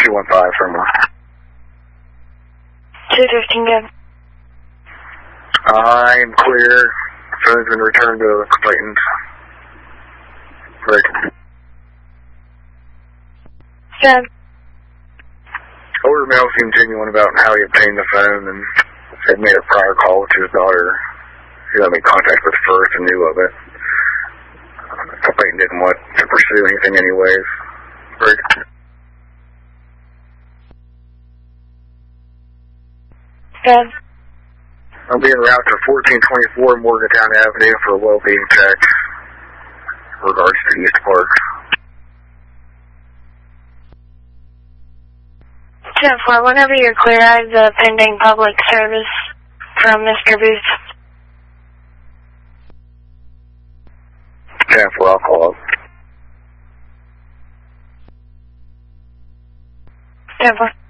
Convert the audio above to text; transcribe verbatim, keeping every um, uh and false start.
two one five from her. two fifteen, good. I'm clear. Phone's been returned to the complainant. Rick. Good. Older male seemed genuine about how he obtained the phone and had made a prior call to his daughter. He had made contact with first and knew of it. Uh, the complainant didn't want to pursue anything anyways. Rick. Good. I'll be en route to fourteen twenty-four Morgantown Avenue for a well-being check in regards to East Park. ten four, whenever you're clear, I have the pending public service from Mister Booth. ten four, I'll call up. ten four.